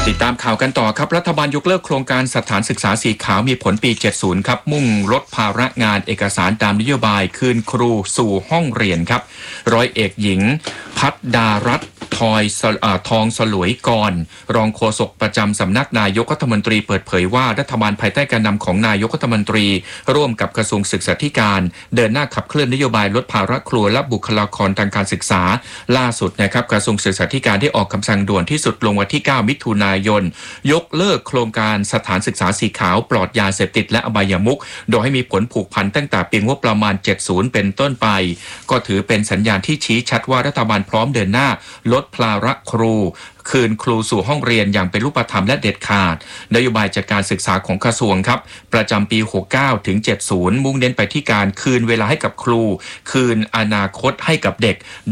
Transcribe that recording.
ติดตามข่าวกันต่อครับรัฐบาลยกเลิกโครงการสถานศึกษาสีขาวมีผลปี 70 ครับมุ่งลดภาระงานเอกสารตามนโยบายคืนครูสู่ห้องเรียนครับร้อยเอกหญิงพัฒดารัตน์ทองสลวยกรรองโฆษกประจำสำนักนายกรัฐมนตรีเปิดเผยว่ารัฐบาลภายใต้การนำของนายกรัฐมนตรีร่วมกับกระทรวงศึกษาธิการเดินหน้าขับเคลื่อนนโยบายลดภาระครูและบุคลากรทางการศึกษาล่าสุดนะครับกระทรวงศึกษาธิการได้ออกคำสั่งด่วนที่สุดลงวันที่ 9 มิถุนายนยกเลิกโครงการสถานศึกษาสีขาวปลอดยาเสพติดและอบายมุขโดยให้มีผลผูกพันตั้งแต่ปีงบประมาณ 70 เป็นต้นไปก็ถือเป็นสัญญาณที่ชี้ชัดว่ารัฐบาลพร้อมเดินหน้าลดภาระครูคืนครูสู่ห้องเรียนอย่างเป็นรูปธรรมและเด็ดขาดนโยบายจัดการศึกษาของกระทรวงครับประจำปี 69 ถึง 70 มุ่งเน้นไปที่การคืนเวลาให้กับครูคืนอนาคตให้กับเด็ก